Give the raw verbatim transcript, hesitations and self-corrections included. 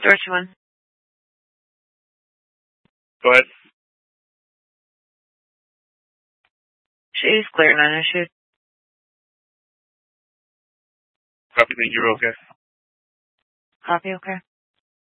Door two one. Go ahead. She's clear, nine issued. Copy that you're okay. Copy, okay.